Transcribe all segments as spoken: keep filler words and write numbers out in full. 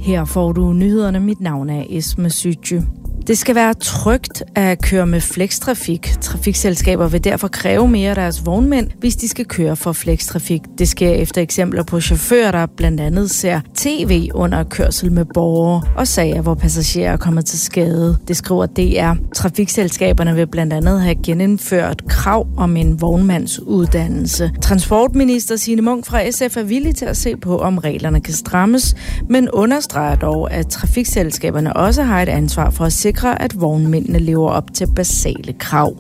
Her får du nyhederne. Mit navn er Esme Sytje. Det skal være trygt at køre med flextrafik. Trafikselskaber vil derfor kræve mere af deres vognmænd, hvis de skal køre for flextrafik. Det sker efter eksempler på chauffører, der blandt andet ser tv under kørsel med borgere og sager, hvor passagerer er kommet til skade. Det skriver D R. Trafikselskaberne vil blandt andet have genindført krav om en vognmandsuddannelse. Transportminister Signe Munk fra S F er villig til at se på, om reglerne kan strammes, men understreger dog, at trafikselskaberne også har et ansvar for at sikre, at vognmændene lever op til basale krav.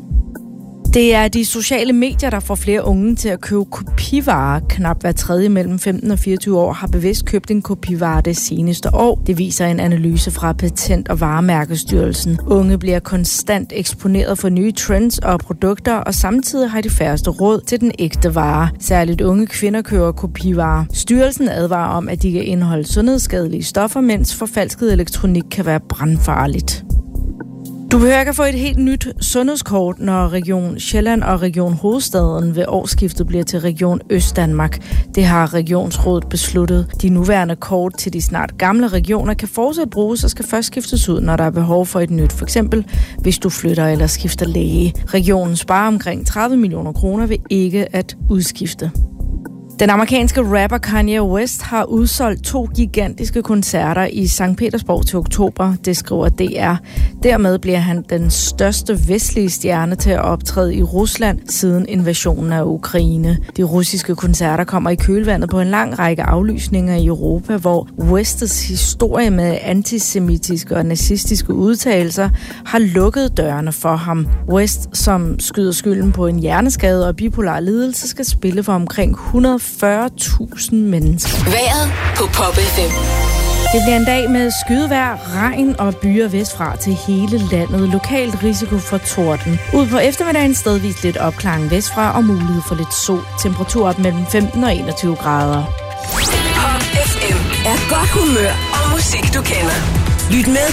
Det er de sociale medier, der får flere unge til at købe kopivarer. Knap hver tredje mellem femten og fireogtyve år har bevidst købt en kopivare det seneste år. Det viser en analyse fra Patent- og Varemærkestyrelsen. Unge bliver konstant eksponeret for nye trends og produkter, og samtidig har de færreste råd til den ægte vare. Særligt unge kvinder køber kopivarer. Styrelsen advarer om, at de kan indeholde sundhedsskadelige stoffer, mens forfalsket elektronik kan være brandfarligt. Du behøver ikke at få et helt nyt sundhedskort, når Region Sjælland og Region Hovedstaden ved årsskiftet bliver til Region Østdanmark. Det har Regionsrådet besluttet. De nuværende kort til de snart gamle regioner kan fortsat bruges og skal først skiftes ud, når der er behov for et nyt. For eksempel, hvis du flytter eller skifter læge. Regionen sparer omkring tredive millioner kroner ved ikke at udskifte. Den amerikanske rapper Kanye West har udsolgt to gigantiske koncerter i Sankt Petersborg til oktober, det skriver D R. Dermed bliver han den største vestlige stjerne til at optræde i Rusland siden invasionen af Ukraine. De russiske koncerter kommer i kølvandet på en lang række aflysninger i Europa, hvor Wests historie med antisemitiske og nazistiske udtalelser har lukket dørene for ham. West, som skyder skylden på en hjerneskade og bipolar lidelse, skal spille for omkring et hundrede og fyrre tusind mennesker. Vejret på Pop F M. Det bliver en dag med skydevejr, regn og byer vestfra til hele landet. Lokalt risiko for torden. Ud på eftermiddagen stedvis lidt opklaring vestfra og mulighed for lidt sol. Temperatur op mellem femten og enogtyve grader. Pop F M er godt humør og musik, du kender. Lyt med